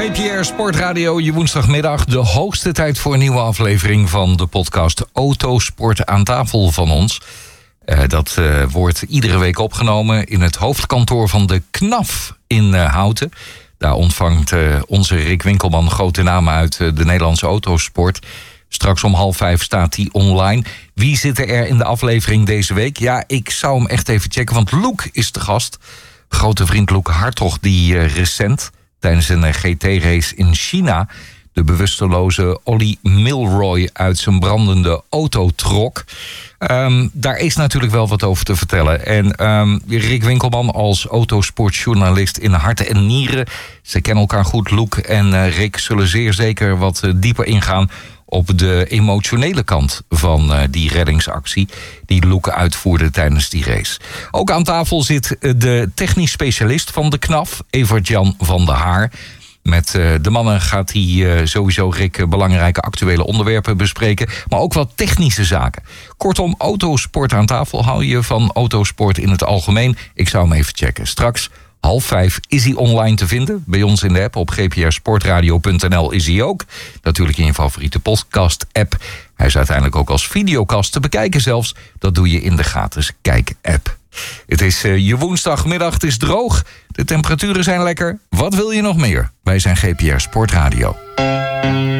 GPR Sportradio, je woensdagmiddag. De hoogste tijd voor een nieuwe aflevering van de podcast Autosport aan tafel van ons. Dat wordt iedere week opgenomen in het hoofdkantoor van de KNAF in Houten. Daar ontvangt onze Rick Winkelman grote namen uit de Nederlandse autosport. Straks om 4:30 staat hij online. Wie zit er in de aflevering deze week? Ja, ik zou hem echt even checken, want Loek is de gast. Grote vriend Loek Hartog, die recent tijdens een GT-race in China de bewusteloze Ollie Milroy uit zijn brandende auto trok. Daar is natuurlijk wel wat over te vertellen. En Rick Winkelman als autosportjournalist in hart en nieren. Ze kennen elkaar goed. Loek en Rick zullen zeer zeker wat dieper ingaan op de emotionele kant van die reddingsactie die Loek uitvoerde tijdens die race. Ook aan tafel zit de technisch specialist van de KNAF, Evert-Jan van der Haar. Met de mannen gaat hij sowieso, Rick, belangrijke actuele onderwerpen bespreken, maar ook wat technische zaken. Kortom, autosport aan tafel. Hou je van autosport in het algemeen? Ik zou hem even checken. Straks 4:30 is hij online te vinden. Bij ons in de app op gprsportradio.nl is hij ook. Natuurlijk in je favoriete podcast-app. Hij is uiteindelijk ook als videocast te bekijken zelfs. Dat doe je in de gratis Kijk-app. Het is je woensdagmiddag, het is droog. De temperaturen zijn lekker. Wat wil je nog meer? Wij zijn GPR Sportradio.